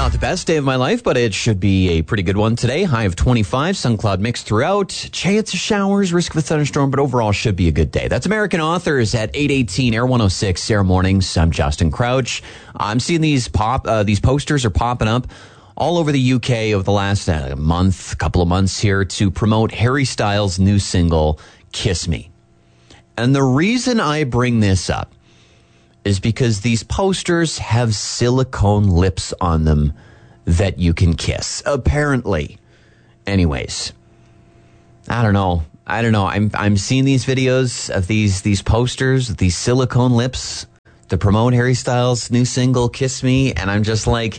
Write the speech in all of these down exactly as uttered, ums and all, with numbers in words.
Not the best day of my life, but it should be a pretty good one today. High of twenty-five, sun cloud mix throughout. Chance of showers, risk of a thunderstorm, but overall should be a good day. That's American Authors at eight eighteen, Air one oh six, Sarah Mornings. I'm Justin Crouch. I'm seeing these pop, uh, these posters are popping up all over the U K over the last uh, month, couple of months here to promote Harry Styles' new single, Kiss Me. And the reason I bring this up is because these posters have silicone lips on them that you can kiss, apparently. Anyways, I don't know. I don't know. I'm I'm seeing these videos of these these posters, these silicone lips to promote Harry Styles' new single, Kiss Me, and I'm just like,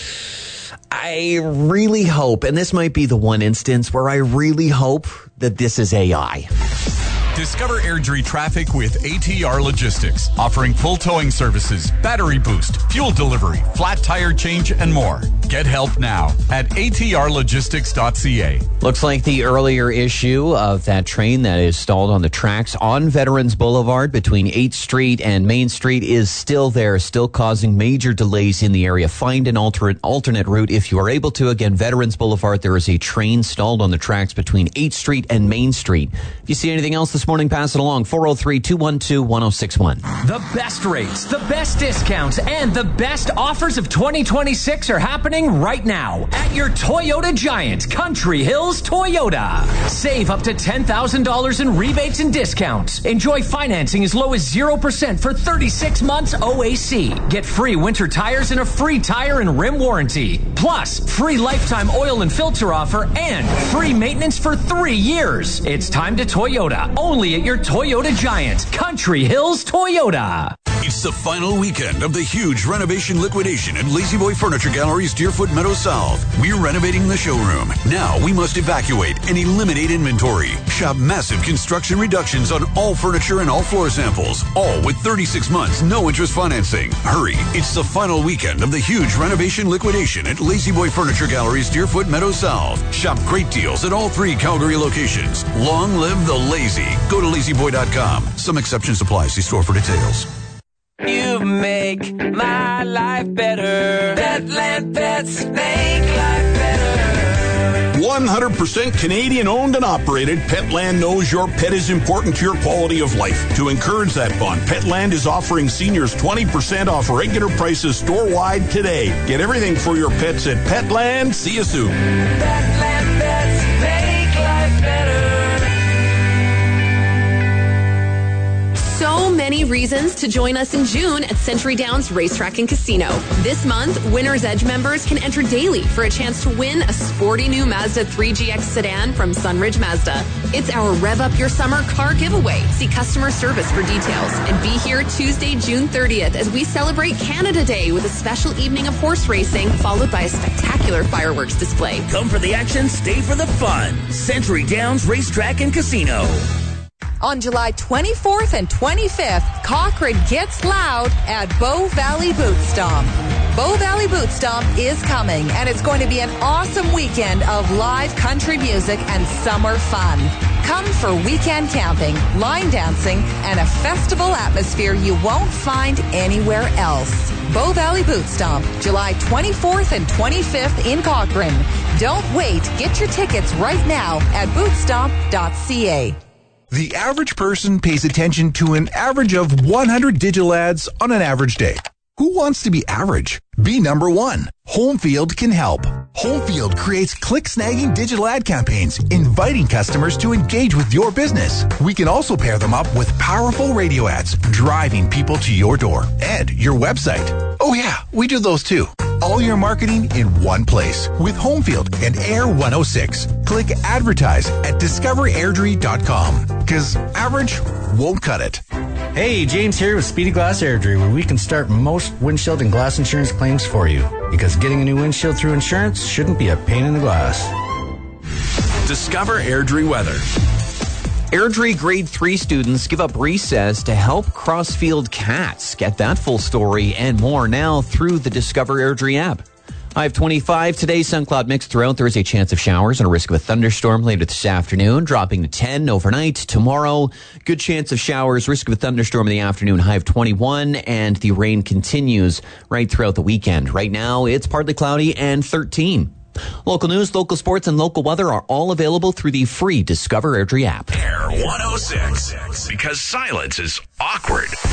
I really hope, and this might be the one instance where I really hope that this is A I. Discover Airdrie traffic with A T R Logistics, offering full towing services, battery boost, fuel delivery, flat tire change, and more. Get help now at A T R logistics dot C A. Looks like the earlier issue of that train that is stalled on the tracks on Veterans Boulevard between eighth Street and Main Street is still there, still causing major delays in the area. Find an alternate, alternate route if you are able to. Again, Veterans Boulevard, there is a train stalled on the tracks between eighth Street and Main Street. If you see anything else this morning, pass it along. four oh three, two one two, one oh six one. The best rates, the best discounts, and the best offers of twenty twenty-six are happening right now at your Toyota Giant, Country Hills Toyota. Save up to ten thousand dollars in rebates and discounts. Enjoy financing as low as zero percent for thirty-six months O A C. Get free winter tires and a free tire and rim warranty. Plus, free lifetime oil and filter offer and free maintenance for three years. It's time to Toyota. Only at your Toyota Giant, Country Hills Toyota. It's the final weekend of the huge renovation liquidation at Lazy Boy Furniture Gallery's Deerfoot Meadow South. We're renovating the showroom. Now we must evacuate and eliminate inventory. Shop massive construction reductions on all furniture and all floor samples. All with thirty-six months, no interest financing. Hurry, it's the final weekend of the huge renovation liquidation at Lazy Boy Furniture Gallery's Deerfoot Meadow South. Shop great deals at all three Calgary locations. Long live the lazy. Go to lazy boy dot com. Some exceptions apply. See store for details. You make my life better. Petland Pets make life better. one hundred percent Canadian owned and operated, Petland knows your pet is important to your quality of life. To encourage that bond, Petland is offering seniors twenty percent off regular prices store-wide today. Get everything for your pets at Petland. See you soon. Petland Pets make life better. So many reasons to join us in June at Century Downs Racetrack and Casino. This month, Winner's Edge members can enter daily for a chance to win a sporty new Mazda three G X sedan from Sunridge Mazda. It's our Rev Up Your Summer car giveaway. See customer service for details. And be here Tuesday, June thirtieth as we celebrate Canada Day with a special evening of horse racing followed by a spectacular fireworks display. Come for the action, stay for the fun. Century Downs Racetrack and Casino. On July twenty-fourth and twenty-fifth, Cochrane gets loud at Bow Valley Boot Stomp. Bow Valley Boot Stomp is coming, and it's going to be an awesome weekend of live country music and summer fun. Come for weekend camping, line dancing, and a festival atmosphere you won't find anywhere else. Bow Valley Boot Stomp, July twenty-fourth and twenty-fifth in Cochrane. Don't wait. Get your tickets right now at boot stomp dot c a. The average person pays attention to an average of one hundred digital ads on an average day. Who wants to be average? Be number one. Homefield can help. Homefield creates click-snagging digital ad campaigns, inviting customers to engage with your business. We can also pair them up with powerful radio ads, driving people to your door and your website. Oh yeah, we do those too. All your marketing in one place with Homefield and Air one oh six. Click advertise at discover airdrie dot com because average won't cut it. Hey, James here with Speedy Glass Airdrie, where we can start most windshield and glass insurance claims for you. Because getting a new windshield through insurance shouldn't be a pain in the glass. Discover Airdrie weather. Airdrie grade three students give up recess to help Crossfield Cats. Get that full story and more now through the Discover Airdrie app. I have twenty-five today, sun cloud mix throughout. There is a chance of showers and a risk of a thunderstorm later this afternoon, dropping to ten overnight. Tomorrow, good chance of showers, risk of a thunderstorm in the afternoon, high of twenty-one, and the rain continues right throughout the weekend. Right now, it's partly cloudy and thirteen. Local news, local sports, and local weather are all available through the free Discover Airdrie app. Air one oh six, because silence is awkward.